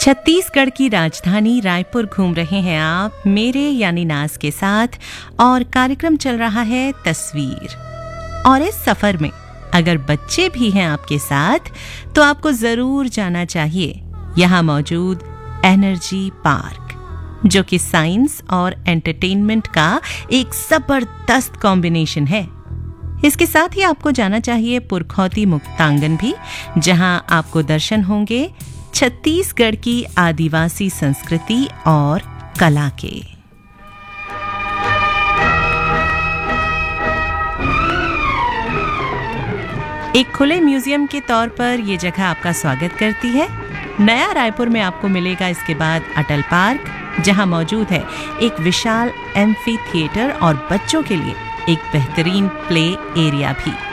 छत्तीसगढ़ की राजधानी रायपुर घूम रहे हैं आप मेरे यानी नाज के साथ और कार्यक्रम चल रहा है तस्वीर। और इस सफर में अगर बच्चे भी हैं आपके साथ तो आपको जरूर जाना चाहिए यहाँ मौजूद एनर्जी पार्क, जो कि साइंस और एंटरटेनमेंट का एक जबरदस्त कॉम्बिनेशन है। इसके साथ ही आपको जाना चाहिए पुरखौती मुक्तांगन भी, जहां आपको दर्शन होंगे छत्तीसगढ़ की आदिवासी संस्कृति और कला के। एक खुले म्यूजियम के तौर पर यह जगह आपका स्वागत करती है। नया रायपुर में आपको मिलेगा इसके बाद अटल पार्क, जहां मौजूद है एक विशाल एम्फी थिएटर और बच्चों के लिए एक बेहतरीन प्ले एरिया भी।